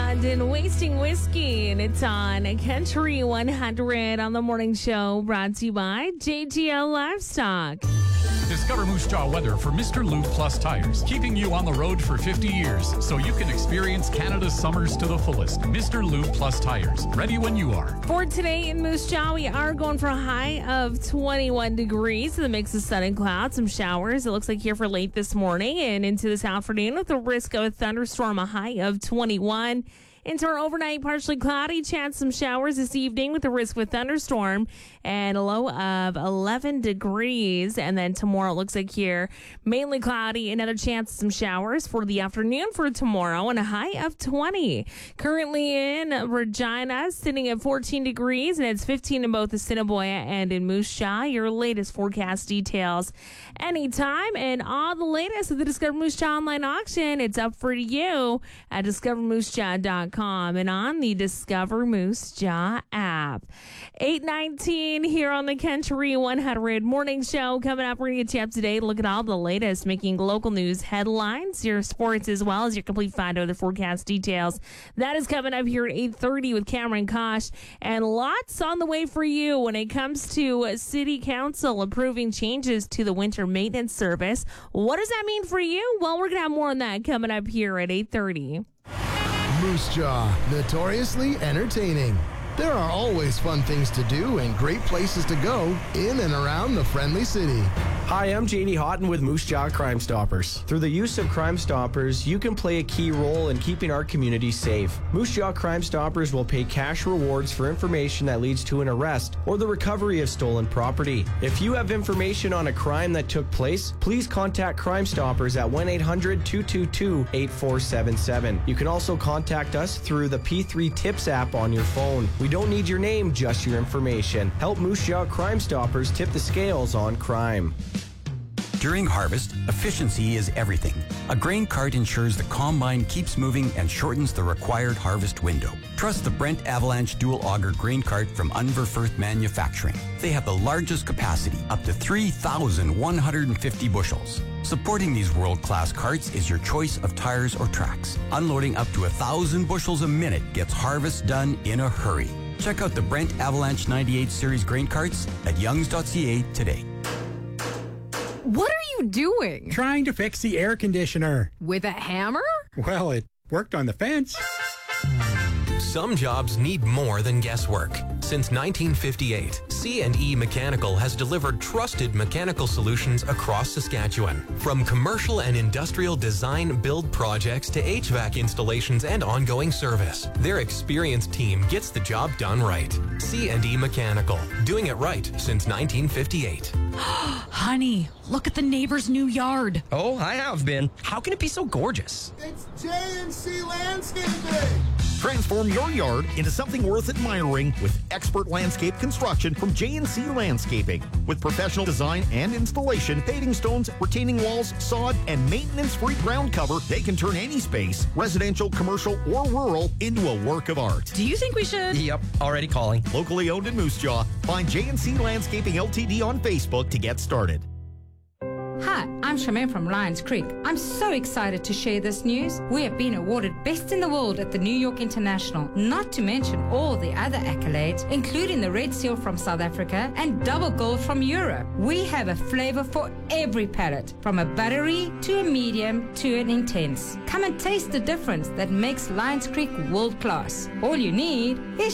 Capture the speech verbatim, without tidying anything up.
London, Wasting Whiskey, and it's on Country one hundred on the morning show, brought to you by J T L Livestock. Discover Moose Jaw weather for Mister Lube Plus tires, keeping you on the road for fifty years so you can experience Canada's summers to the fullest. Mister Lube Plus tires, ready when you are. For today in Moose Jaw, we are going for a high of twenty-one degrees. The mix of sun and clouds, some showers. It looks like here for late this morning and into this afternoon with the risk of a thunderstorm, a high of twenty-one. Into our overnight, partially cloudy, chance some showers this evening with the risk of a thunderstorm and a low of eleven degrees. And then tomorrow, it looks like here, mainly cloudy, another chance of some showers for the afternoon for tomorrow and a high of twenty. Currently in Regina, sitting at fourteen degrees, and it's fifteen in both Assiniboia and in Moose Jaw. Your latest forecast details anytime, and all the latest of the Discover Moose Jaw online auction. It's up for you at discover moose jaw dot com and on the Discover Moose Jaw app. eight nineteen here on the Country one hundred morning show. Coming up, we're going to get you up to date. Look at all the latest, making local news headlines, your sports, as well as your complete find of the forecast details. That is coming up here at eight thirty with Cameron Kosh, and lots on the way for you when it comes to City Council approving changes to the winter maintenance service. What does that mean for you? Well, we're going to have more on that coming up here at eight thirty. Moose Jaw, notoriously entertaining. There are always fun things to do and great places to go in and around the friendly city. Hi, I'm J D Houghton with Moose Jaw Crime Stoppers. Through the use of Crime Stoppers, you can play a key role in keeping our community safe. Moose Jaw Crime Stoppers will pay cash rewards for information that leads to an arrest or the recovery of stolen property. If you have information on a crime that took place, please contact Crime Stoppers at one eight hundred two two two eight four seven seven. You can also contact us through the P three Tips app on your phone. We don't need your name, just your information. Help Moose Jaw Crime Stoppers tip the scales on crime. During harvest, efficiency is everything. A grain cart ensures the combine keeps moving and shortens the required harvest window. Trust the Brent Avalanche Dual Auger Grain Cart from Unverfirth Manufacturing. They have the largest capacity, up to three thousand one hundred fifty bushels. Supporting these world-class carts is your choice of tires or tracks. Unloading up to one thousand bushels a minute gets harvest done in a hurry. Check out the Brent Avalanche ninety-eight Series grain carts at youngs dot c a today. What are you doing? Trying to fix the air conditioner. With a hammer? Well, it worked on the fence. Some jobs need more than guesswork. Since nineteen fifty-eight, C and E Mechanical has delivered trusted mechanical solutions across Saskatchewan. From commercial and industrial design build projects to H V A C installations and ongoing service, their experienced team gets the job done right. C and E Mechanical, doing it right since nineteen fifty-eight. Honey, look at the neighbor's new yard. Oh, I have been. How can it be so gorgeous? It's J and C Landscaping. Transform your yard into something worth admiring with expert landscape construction from J and C Landscaping. With professional design and installation, paving stones, retaining walls, sod, and maintenance-free ground cover, they can turn any space, residential, commercial, or rural, into a work of art. Do you think we should? Yep, already calling. Locally owned in Moose Jaw. Find J and C Landscaping L T D on Facebook to get started. Hi, I'm Charmaine from Lions Creek. I'm so excited to share this news. We have been awarded Best in the World at the New York International, not to mention all the other accolades, including the Red Seal from South Africa and Double Gold from Europe. We have a flavor for every palate, from a buttery to a medium to an intense. Come and taste the difference that makes Lions Creek world class. All you need is